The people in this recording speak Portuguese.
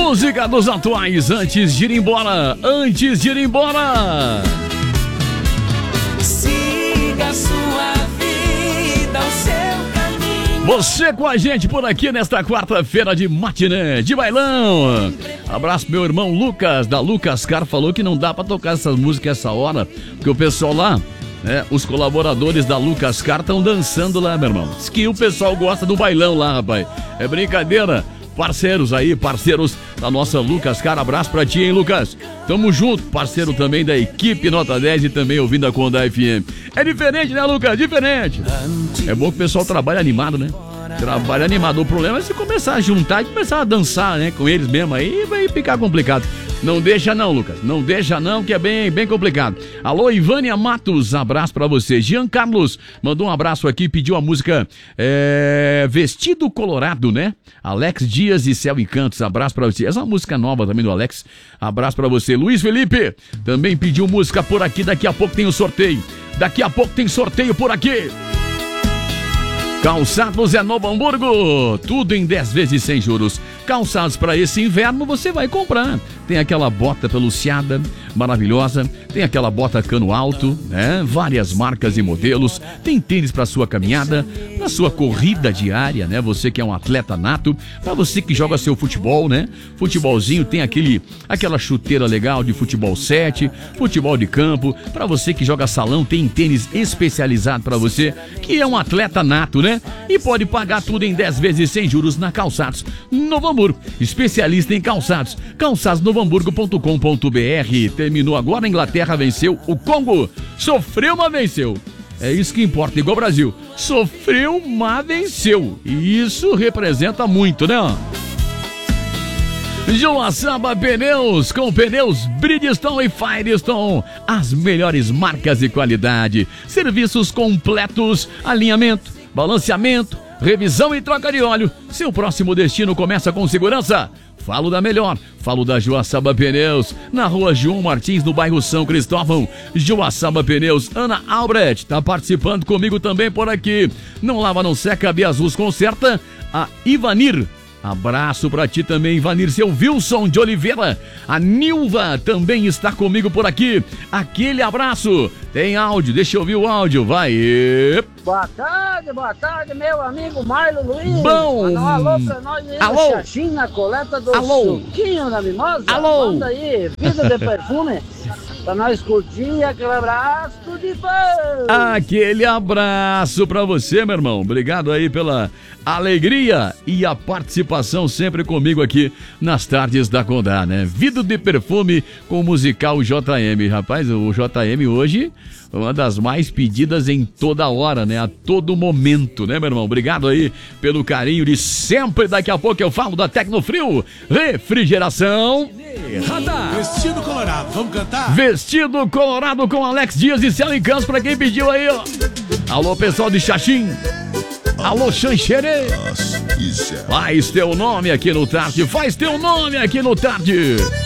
Música dos atuais, antes de ir embora. Siga a sua vida, o seu caminho. Você com a gente por aqui nesta quarta-feira de matiné, de bailão. Abraço pro meu irmão Lucas, da Lucas Car, falou que não dá pra tocar essas músicas essa hora, porque o pessoal lá, os colaboradores da Lucas Car estão dançando lá, meu irmão. Diz que o pessoal gosta do bailão lá, rapaz. É brincadeira. Parceiros da nossa Lucas Car, abraço pra ti, hein, Lucas? Tamo junto, parceiro também da equipe Nota 10 e também ouvindo a Conda FM. É diferente, né, Lucas? Diferente. É bom que o pessoal trabalha animado, né? Trabalha animado. O problema é você começar a juntar e começar a dançar, né, com eles mesmo. Aí vai ficar complicado. Não deixa não, Lucas. Não deixa não, que é bem complicado. Alô, Ivânia Matos, abraço pra você. Jean Carlos mandou um abraço aqui, pediu a música Vestido Colorado, né? Alex Dias e Céu e Cantos, abraço pra você. Essa é uma música nova também do Alex, abraço pra você. Luiz Felipe também pediu música por aqui, daqui a pouco tem o sorteio. Daqui a pouco tem sorteio por aqui. Calçados é Novo Hamburgo, tudo em 10 vezes sem juros. Calçados para esse inverno você vai comprar. Tem aquela bota peluciada, maravilhosa. Tem aquela bota cano alto, né? Várias marcas e modelos. Tem tênis para sua caminhada, na sua corrida diária, né? Você que é um atleta nato, para você que joga seu futebol, né? Futebolzinho, tem aquela chuteira legal de futebol 7, futebol de campo. Para você que joga salão, tem tênis especializado para você que é um atleta nato, né? E pode pagar tudo em 10 vezes sem juros na Calçados Novo Hamburgo. Especialista em calçados. calçadosnovamburgo.com.br. Terminou agora, a Inglaterra venceu o Congo. Sofreu, mas venceu. É isso que importa, igual o Brasil. Sofreu, mas venceu. E isso representa muito, né? Joaçaba Pneus, com pneus Bridgestone e Firestone, as melhores marcas e qualidade. Serviços completos, alinhamento, balanceamento, revisão e troca de óleo. Seu próximo destino começa com segurança. Falo da melhor, falo da Joaçaba Pneus, na rua João Martins, no bairro São Cristóvão. Joaçaba Pneus, Ana Albrecht tá participando comigo também por aqui. Não lava, não seca, Biasus conserta. A Ivanir, abraço pra ti também, Ivanir. Seu Wilson de Oliveira. A Nilva também está comigo por aqui. Aquele abraço. Tem áudio, deixa eu ouvir o áudio, vai. Boa tarde, meu amigo Marlon Luiz. Bom. Manda um alô pra nós aí. Alô. Xaxim na coleta do Alô. suquinho da mimosa. Alô. Manda aí, vida de perfume. Pra nós curtir, aquele abraço de pão. Aquele abraço pra você, meu irmão. Obrigado aí pela alegria e a participação sempre comigo aqui nas tardes da Condá, né? Vida de perfume com o musical JM. Rapaz, o JM hoje uma das mais pedidas em toda hora, né? A todo momento, né, meu irmão? Obrigado aí pelo carinho de sempre. Daqui a pouco eu falo da Tecnofrio Refrigeração. Vestido Colorado, vamos cantar? Vestido Colorado com Alex Dias e Céu e Cantos, pra quem pediu aí, ó. Alô, pessoal de Xaxim. Alô, Xanxerê. Faz teu nome aqui no Tarde.